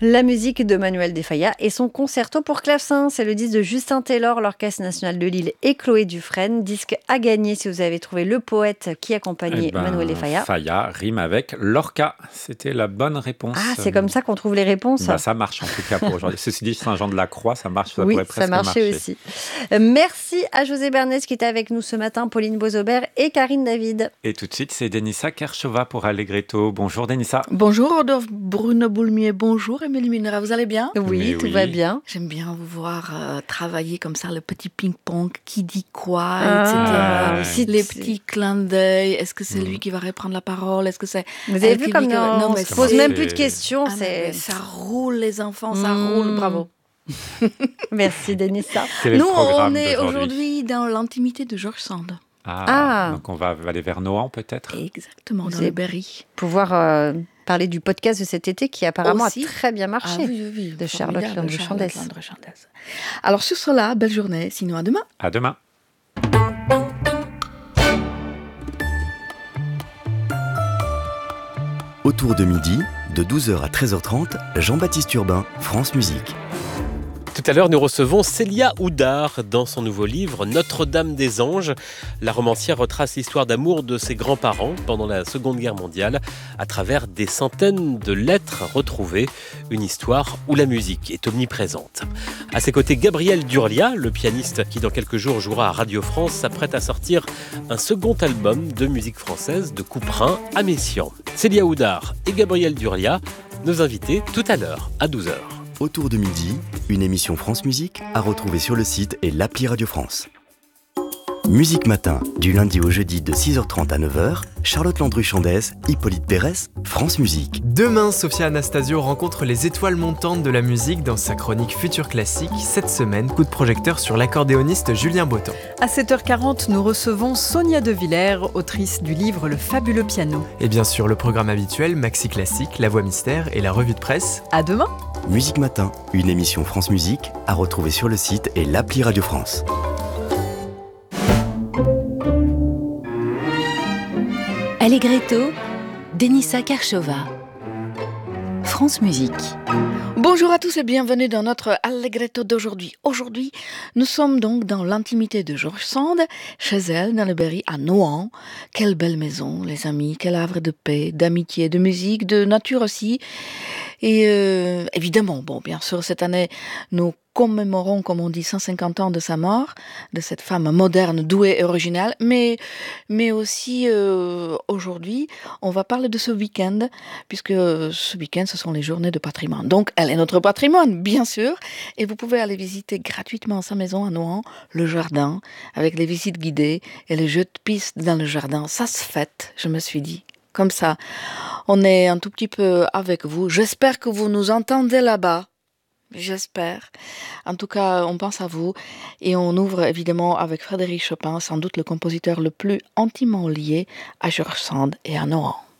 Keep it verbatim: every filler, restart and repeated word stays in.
La musique de Manuel de Falla et son concerto pour clavecin. C'est le disque de Justin Taylor, l'Orchestre national de Lille et Chloé Dufresne. Disque à gagner si vous avez trouvé le poète qui accompagnait Eh ben, Manuel de Falla. Falla rime avec Lorca. C'était la bonne réponse. Ah, c'est comme ça qu'on trouve les réponses. Bah, ça marche en tout cas pour aujourd'hui. Ceci dit, Saint-Jean-de-la-Croix, ça marche, ça oui, pourrait presque ça marchait marcher. aussi. Euh, merci à José Bernès qui était avec nous ce matin, Pauline Bozober et Karine David. Et tout de suite, c'est Denissa Kershova pour Allegretto. Bonjour Denissa. Bonjour Rodolphe Bruno Boulmier, bonjour Émilie Munera, vous allez bien? Oui, Mais tout oui. va bien. J'aime bien vous voir euh, travailler comme ça, le petit ping-pong, qui dit quoi, Ah, et cetera. aussi, Les c'est- petits clins d'œil, est-ce que c'est Mm. lui qui va reprendre la parole? Est-ce que c'est Vous avez elle vu qui comme dit que- non, non, on mais se pose c'est- même plus de questions. Ah, mais- c'est... mais ça roule les enfants, ça Mm. roule, bravo. Merci Denissa. Quel est Nous, le programme on est d'aujourd'hui aujourd'hui dans l'intimité de Georges Sand. Ah, Ah. donc on va aller vers Nohant peut-être. Exactement, Vous dans avez- le Berry. Pouvoir euh, parler du podcast de cet été qui apparemment Aussi. a très bien marché. Ah oui, oui, oui. de Charlotte formidable, Landry-Chandès. Charlotte Landry-Chandès. Alors sur cela, belle journée, sinon à demain. À demain. Autour de midi, de douze heures à treize heures trente, Jean-Baptiste Urbain, France Musique. Tout à l'heure, nous recevons Célia Houdard dans son nouveau livre Notre-Dame des Anges. La romancière retrace l'histoire d'amour de ses grands-parents pendant la Seconde Guerre mondiale à travers des centaines de lettres retrouvées. Une histoire où la musique est omniprésente. À ses côtés, Gabriel Durlia, le pianiste qui dans quelques jours jouera à Radio France, s'apprête à sortir un second album de musique française de Couperin à Messiaen. Célia Houdard et Gabriel Durlia, nos invités tout à l'heure à douze heures. Autour de midi, une émission France Musique à retrouver sur le site et l'appli Radio France. Musique Matin, du lundi au jeudi de six heures trente à neuf heures, Charlotte Landry-Chandès, Hippolyte Pérès, France Musique. Demain, Sophia Anastasio rencontre les étoiles montantes de la musique dans sa chronique Futur Classique. Cette semaine, coup de projecteur sur l'accordéoniste Julien Bottan. À sept heures quarante, nous recevons Sonia De Villers, autrice du livre Le fabuleux piano. Et bien sûr, le programme habituel, Maxi Classique, La Voix Mystère et la revue de presse. À demain. Musique Matin, une émission France Musique à retrouver sur le site et l'appli Radio France. Allegretto, Denissa Kershova. France Musique. Bonjour à tous et bienvenue dans notre Allegretto d'aujourd'hui. Aujourd'hui, nous sommes donc dans l'intimité de Georges Sand, chez elle, dans le Berry, à Nohant. Quelle belle maison, les amis, quel havre de paix, d'amitié, de musique, de nature aussi. Et euh, évidemment, bon, bien sûr, cette année, nous commémorons, comme on dit, cent cinquante ans de sa mort, de cette femme moderne, douée et originale, mais, mais aussi euh, aujourd'hui, on va parler de ce week-end, puisque ce week-end, ce sont les journées de patrimoine. Donc, elle est notre patrimoine, bien sûr, et vous pouvez aller visiter gratuitement sa maison à Nohant, le jardin, avec les visites guidées et les jeux de piste dans le jardin. Ça se fête, je me suis dit. Comme ça, on est un tout petit peu avec vous. J'espère que vous nous entendez là-bas. J'espère. En tout cas, on pense à vous et on ouvre évidemment avec Frédéric Chopin, sans doute le compositeur le plus intimement lié à Georges Sand et à Nohant.